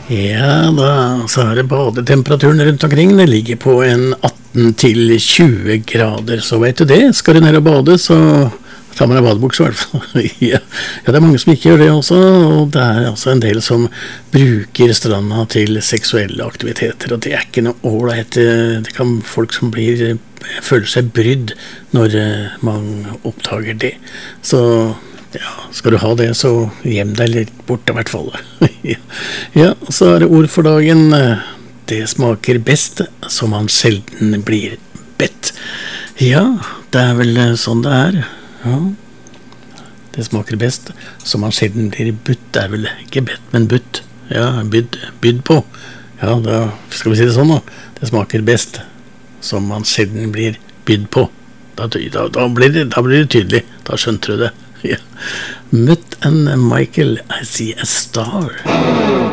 Ja, da så er det badetemperaturen rundt omkring. Det ligger på en 18 til 20 grader, så vet du det. Skal du ned og bade, så ta med deg badebukse i hvert fall. Ja, det er mange som ikke gjør det også, og det er altså en del som bruker stranda til seksuelle aktiviteter, og det er ikke noe ålreit. Det kan folk som føler seg brydd når man oppdager det. Så ja, skal du ha det, så gjem deg litt bort i hvert fall. Ja, så er det ord for dagen. Det smaker best som man sjelden blir bedt. Ja, det er vel sånn det er. Ja, det smaker best som man sjelden blir budt. Det er vel ikke bedt, men budt. Ja, bydd på. Ja, da skal vi si det sånn da. Det smaker best som man sjelden blir bydd på. Da blir det tydelig. Da skjønte du det. Ja. Mutt and Michael, I see a star.